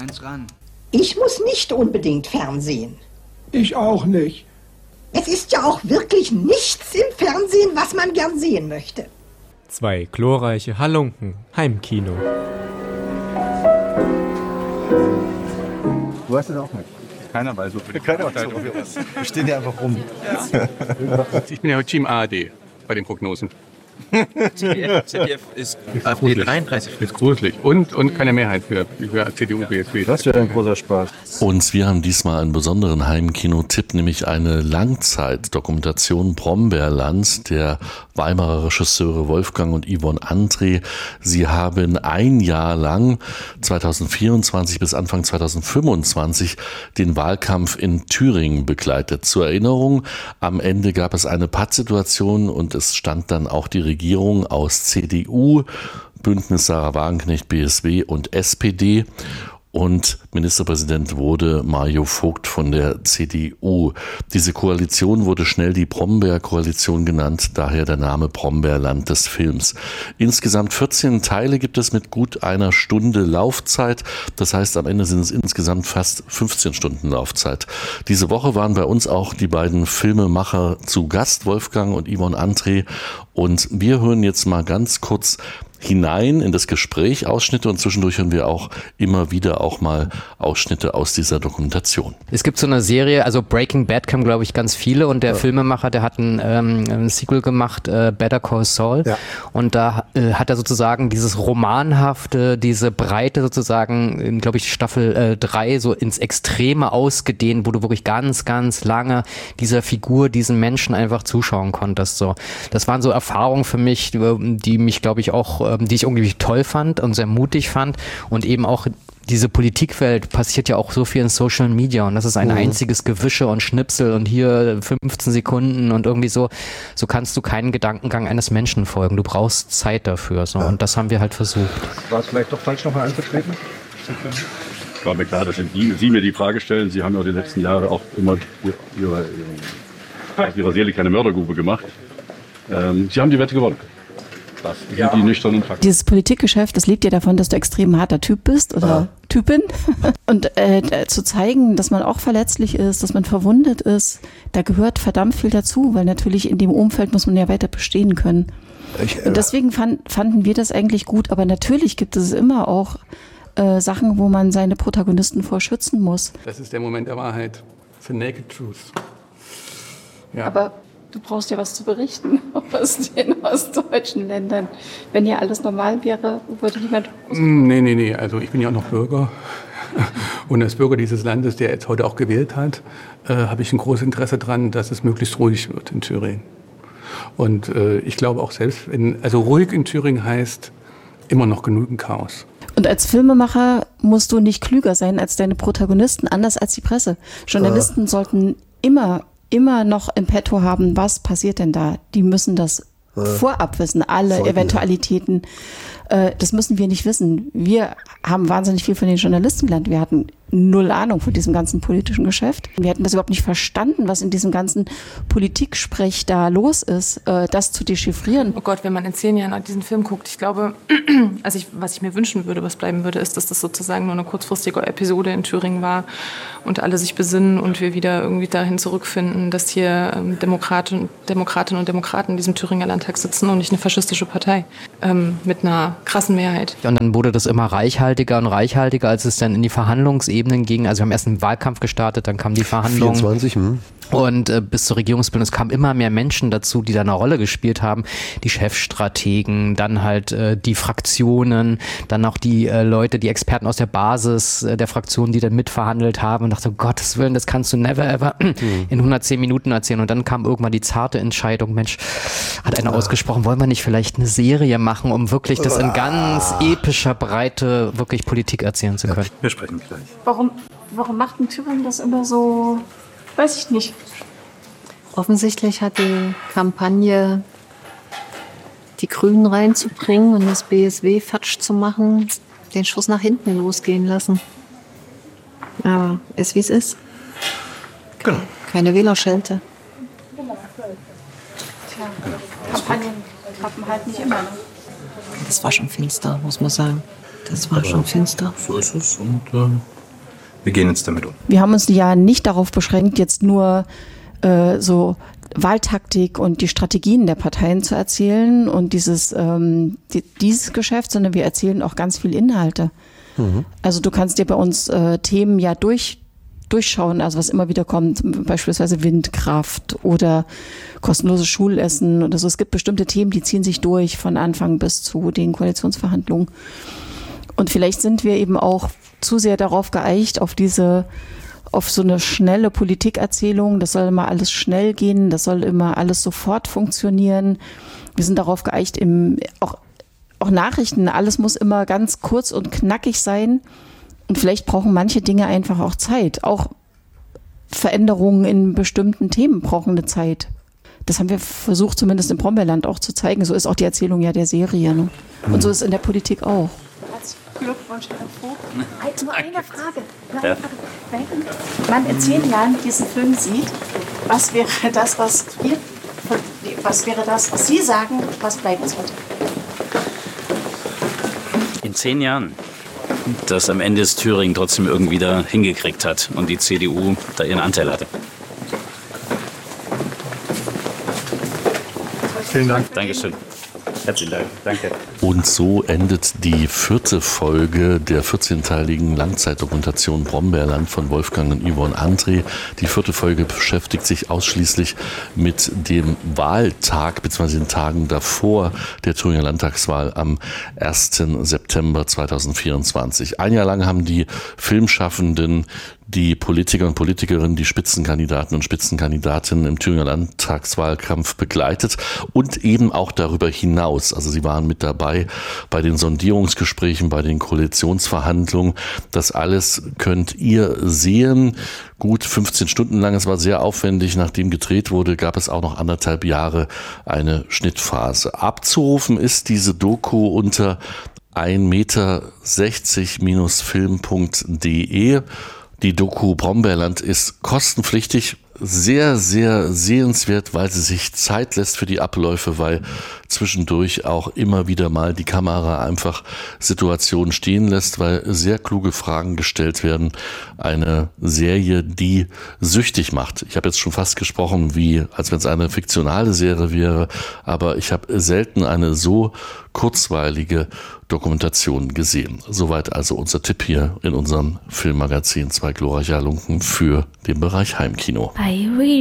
eins ran. Ich muss nicht unbedingt Fernsehen. Ich auch nicht. Es ist ja auch wirklich nichts im Fernsehen, was man gern sehen möchte. 2 glorreiche Halunken, Heimkino. Du weißt es auch nicht. Keiner weiß, wofür Wir stehen hier einfach rum. Ja. Ich bin ja heute Team ARD bei den Prognosen. ZDF ist AfD 33. Ist gruselig. Und keine Mehrheit für CDU, BSW. Das wäre ein großer Spaß. Und wir haben diesmal einen besonderen Heimkino-Tipp, nämlich eine Langzeitdokumentation Brombeerland der Weimarer Regisseure Wolfgang und Yvonne André. Sie haben ein Jahr lang, 2024 bis Anfang 2025, den Wahlkampf in Thüringen begleitet. Zur Erinnerung, am Ende gab es eine Pattsituation und es stand dann auch die Regierung aus CDU, Bündnis Sarah Wagenknecht, BSW und SPD. Und Ministerpräsident wurde Mario Vogt von der CDU. Diese Koalition wurde schnell die Brombeer-Koalition genannt, daher der Name Brombeerland des Films. Insgesamt 14 Teile gibt es mit gut einer Stunde Laufzeit. Das heißt, am Ende sind es insgesamt fast 15 Stunden Laufzeit. Diese Woche waren bei uns auch die beiden Filmemacher zu Gast, Wolfgang und Yvonne André. Und wir hören jetzt mal ganz kurz hinein in das Gespräch, Ausschnitte, und zwischendurch hören wir auch immer wieder auch mal Ausschnitte aus dieser Dokumentation. Es gibt so eine Serie, also Breaking Bad kennen, glaube ich, ganz viele, und der Filmemacher, der hat ein Sequel gemacht, Better Call Saul, und da hat er sozusagen dieses Romanhafte, diese Breite sozusagen, glaube ich, Staffel 3 so ins Extreme ausgedehnt, wo du wirklich ganz, ganz lange dieser Figur, diesen Menschen einfach zuschauen konntest. So, das waren so Erfahrungen für mich, die mich, glaube ich, auch die ich irgendwie toll fand und sehr mutig fand, und eben auch diese Politikwelt passiert ja auch so viel in Social Media, und das ist ein einziges Gewische und Schnipsel und hier 15 Sekunden und irgendwie so kannst du keinen Gedankengang eines Menschen folgen. Du brauchst Zeit dafür, so, und das haben wir halt versucht. War es vielleicht doch falsch, nochmal anzutreten? Ich war mir klar, dass Sie mir die Frage stellen. Sie haben ja die letzten Jahre auch immer aus Ihrer Seele keine Mördergrube gemacht. Sie haben die Wette gewonnen. Das sind die nüchternen Fakten. Dieses Politikgeschäft, das lebt ja davon, dass du extrem harter Typ bist oder Typin. Und zu zeigen, dass man auch verletzlich ist, dass man verwundet ist, da gehört verdammt viel dazu, weil natürlich in dem Umfeld muss man ja weiter bestehen können. Und deswegen fanden wir das eigentlich gut. Aber natürlich gibt es immer auch Sachen, wo man seine Protagonisten vor schützen muss. Das ist der Moment der Wahrheit. The naked truth. Ja. Aber du brauchst ja was zu berichten aus den ostdeutschen Ländern. Wenn hier alles normal wäre, würde niemand... Nee. Also ich bin ja auch noch Bürger. Und als Bürger dieses Landes, der jetzt heute auch gewählt hat, habe ich ein großes Interesse daran, dass es möglichst ruhig wird in Thüringen. Und ich glaube auch selbst, also ruhig in Thüringen heißt immer noch genügend Chaos. Und als Filmemacher musst du nicht klüger sein als deine Protagonisten, anders als die Presse. Journalisten sollten immer noch im Petto haben, was passiert denn da? Die müssen das vorab wissen, alle Eventualitäten. Das müssen wir nicht wissen. Wir haben wahnsinnig viel von den Journalisten gelernt. Wir hatten null Ahnung von diesem ganzen politischen Geschäft. Wir hatten das überhaupt nicht verstanden, was in diesem ganzen Politiksprech da los ist, das zu dechiffrieren. Oh Gott, wenn man in 10 Jahren diesen Film guckt, ich glaube, was ich mir wünschen würde, was bleiben würde, ist, dass das sozusagen nur eine kurzfristige Episode in Thüringen war und alle sich besinnen und wir wieder irgendwie dahin zurückfinden, dass hier Demokratinnen und Demokraten in diesem Thüringer Landtag sitzen und nicht eine faschistische Partei mit einer krassen Mehrheit. Und dann wurde das immer reichhaltiger und reichhaltiger, als es dann in die Verhandlungsebenen ging. Also wir haben erst einen Wahlkampf gestartet, dann kamen die Verhandlungen. 24, Und bis zur Regierungsbildung, es kamen immer mehr Menschen dazu, die da eine Rolle gespielt haben. Die Chefstrategen, dann halt die Fraktionen, dann auch die Leute, die Experten aus der Basis der Fraktionen, die dann mitverhandelt haben, und dachte, um Gottes Willen, das kannst du never ever in 110 Minuten erzählen. Und dann kam irgendwann die zarte Entscheidung, Mensch, hat einer ausgesprochen, wollen wir nicht vielleicht eine Serie machen, um wirklich das in ganz epischer Breite wirklich Politik erzählen zu können. Wir sprechen gleich. Warum macht ein Thüringen das immer so, weiß ich nicht. Offensichtlich hat die Kampagne, die Grünen reinzubringen und das BSW fatsch zu machen, den Schuss nach hinten losgehen lassen. Aber ist wie es ist. Genau. Keine Wählerschelte. Tja, Kampagnen klappen halt nicht immer. Das war schon finster, muss man sagen. Das war schon finster. So ist es und wir gehen jetzt damit um. Wir haben uns ja nicht darauf beschränkt, jetzt nur so Wahltaktik und die Strategien der Parteien zu erzählen und dieses Geschäft, sondern wir erzählen auch ganz viel Inhalte. Mhm. Also du kannst dir bei uns Themen ja durchschauen, also was immer wieder kommt, beispielsweise Windkraft oder kostenloses Schulessen oder so. Es gibt bestimmte Themen, die ziehen sich durch von Anfang bis zu den Koalitionsverhandlungen. Und vielleicht sind wir eben auch zu sehr darauf geeicht, auf so eine schnelle Politikerzählung. Das soll immer alles schnell gehen, das soll immer alles sofort funktionieren. Wir sind darauf geeicht, auch Nachrichten, alles muss immer ganz kurz und knackig sein. Und vielleicht brauchen manche Dinge einfach auch Zeit. Auch Veränderungen in bestimmten Themen brauchen eine Zeit. Das haben wir versucht, zumindest im Brombeerland auch zu zeigen. So ist auch die Erzählung ja der Serie. Ne? Und so ist es in der Politik auch. Glückwunsch, Herr Vogt. Nur eine Frage. Wenn man in 10 Jahren diesen Film sieht, was wäre das, was Sie sagen, was bleiben sollte? In 10 Jahren, dass am Ende es Thüringen trotzdem irgendwie da hingekriegt hat und die CDU da ihren Anteil hatte. Vielen Dank. Dankeschön. Herzlichen Dank. Danke. Und so endet die 4. Folge der 14-teiligen Langzeitdokumentation Brombeerland von Wolfgang und Yvonne André. Die 4. Folge beschäftigt sich ausschließlich mit dem Wahltag bzw. den Tagen davor der Thüringer Landtagswahl am 1. September 2024. Ein Jahr lang haben die Filmschaffenden, die Politiker und Politikerinnen, die Spitzenkandidaten und Spitzenkandidatinnen im Thüringer Landtagswahlkampf begleitet und eben auch darüber hinaus. Also sie waren mit dabei bei den Sondierungsgesprächen, bei den Koalitionsverhandlungen. Das alles könnt ihr sehen. Gut 15 Stunden lang. Es war sehr aufwendig. Nachdem gedreht wurde, gab es auch noch 1,5 Jahre eine Schnittphase. Abzurufen ist diese Doku unter 1,60m-film.de. Die Doku Brombeerland ist kostenpflichtig, sehr, sehr sehenswert, weil sie sich Zeit lässt für die Abläufe, weil zwischendurch auch immer wieder mal die Kamera einfach Situationen stehen lässt, weil sehr kluge Fragen gestellt werden. Eine Serie, die süchtig macht. Ich habe jetzt schon fast gesprochen, wie als wenn es eine fiktionale Serie wäre, aber ich habe selten eine so kurzweilige Dokumentation gesehen. Soweit also unser Tipp hier in unserem Filmmagazin 2 glorreiche Halunken für den Bereich Heimkino.